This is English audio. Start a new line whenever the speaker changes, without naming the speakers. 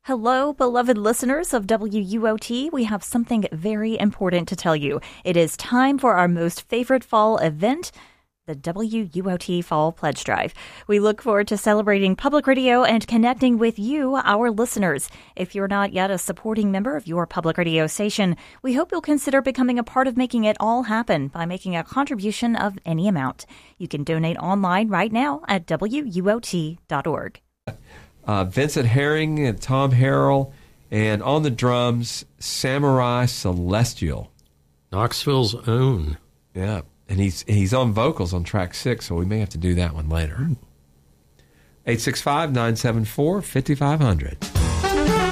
Hello, beloved listeners of WUOT. We have something very important to tell you. It is time for our most favorite fall event, the WUOT Fall Pledge Drive. We look forward to celebrating public radio and connecting with you, our listeners. If you're not yet a supporting member of your public radio station, we hope you'll consider becoming a part of making it all happen by making a contribution of any amount. You can donate online right now at WUOT.org.
Vincent Herring and Tom Harrell, and on the drums, Samurai Celestial.
Knoxville's own.
Yeah, and he's on vocals on track 6, so we may have to do that one later. 865-974-5500.